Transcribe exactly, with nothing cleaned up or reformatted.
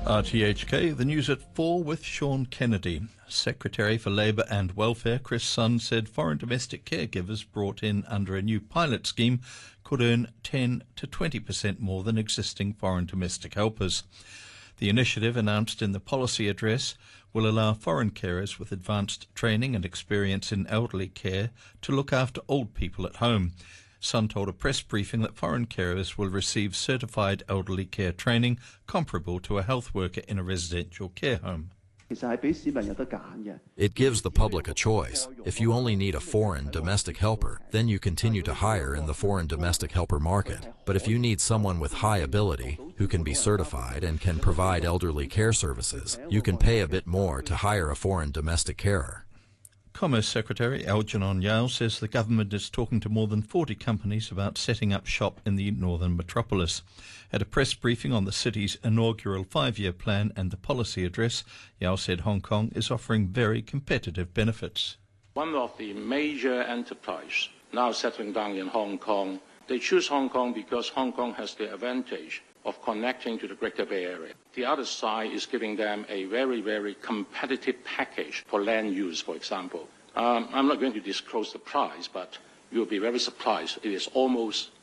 R T H K, the news at four with Sean Kennedy. Secretary for Labour and Welfare Chris Sunn said foreign domestic caregivers brought in under a new pilot scheme could earn ten to twenty percent more than existing foreign domestic helpers. The initiative, announced in the policy address, will allow foreign carers with advanced training and experience in elderly care to look after old people at home. Sunn told a press briefing that foreign carers will receive certified elderly care training comparable to a health worker in a residential care home. It gives the public a choice. If you only need a foreign domestic helper, then you continue to hire in the foreign domestic helper market. But if you need someone with high ability, who can be certified and can provide elderly care services, you can pay a bit more to hire a foreign domestic carer. Commerce Secretary Algernon Yao says the government is talking to more than forty companies about setting up shop in the northern metropolis. At a press briefing on the city's inaugural five-year plan and the policy address, Yao said Hong Kong is offering very competitive benefits. One of the major enterprises now settling down in Hong Kong, they choose Hong Kong because Hong Kong has the advantage of connecting to the Greater Bay Area. The other side is giving them a very, very competitive package for land use, for example. Um, I'm not going to disclose the price, but you'll be very surprised. It is almost